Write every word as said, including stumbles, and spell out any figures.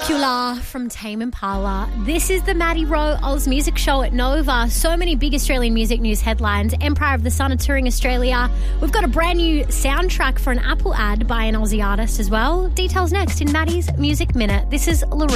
Dracula from Tame Impala. This is the Maddie Rowe Oz Music Show at Nova. So many big Australian music news headlines. Empire of the Sun are touring Australia. We've got a brand new soundtrack for an Apple ad by an Aussie artist as well. Details next in Maddie's Music Minute. This is Lorraine.